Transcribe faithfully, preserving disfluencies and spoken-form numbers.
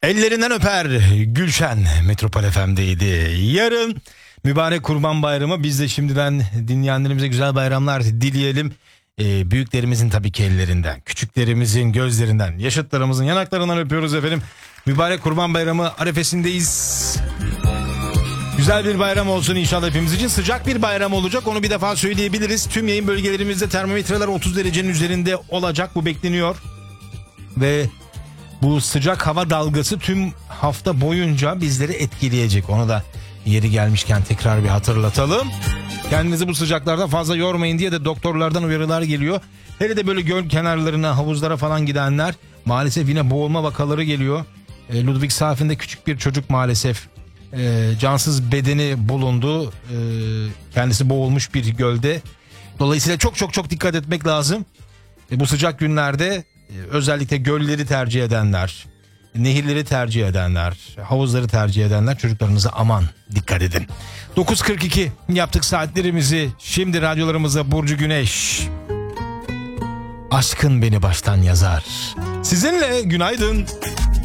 Ellerinden öper Gülşen Metropol F M'deydi. Yarın mübarek Kurban Bayramı. Biz de şimdiden dinleyenlerimize güzel bayramlar dileyelim. Ee, büyüklerimizin tabii ki ellerinden, küçüklerimizin gözlerinden, yaşıtlarımızın yanaklarından öpüyoruz efendim. Mübarek Kurban Bayramı arefesindeyiz. Güzel bir bayram olsun inşallah hepimiz için. Sıcak bir bayram olacak, onu bir defa söyleyebiliriz. Tüm yayın bölgelerimizde termometreler otuz derecenin üzerinde olacak, bu bekleniyor. Ve bu sıcak hava dalgası tüm hafta boyunca bizleri etkileyecek. Onu da yeri gelmişken tekrar bir hatırlatalım. Kendinizi bu sıcaklarda fazla yormayın diye de doktorlardan uyarılar geliyor. Hele de böyle göl kenarlarına, havuzlara falan gidenler maalesef yine boğulma vakaları geliyor. E, Ludwigshafen küçük bir çocuk maalesef e, cansız bedeni bulundu. E, kendisi boğulmuş bir gölde. Dolayısıyla çok çok çok dikkat etmek lazım. E, bu sıcak günlerde e, özellikle gölleri tercih edenler, nehirleri tercih edenler, havuzları tercih edenler çocuklarınıza aman dikkat edin. dokuz kırk iki yaptık saatlerimizi. Şimdi radyolarımıza Burcu Güneş. Aşkın beni baştan yazar. Sizinle günaydın.